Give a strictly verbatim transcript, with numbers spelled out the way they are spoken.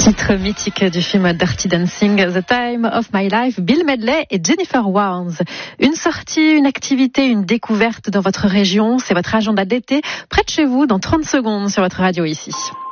Titre mythique du film Dirty Dancing, The Time of My Life, Bill Medley et Jennifer Warnes. Une sortie, une activité, une découverte dans votre région, c'est votre agenda d'été, près de chez vous, dans trente secondes sur votre radio ici.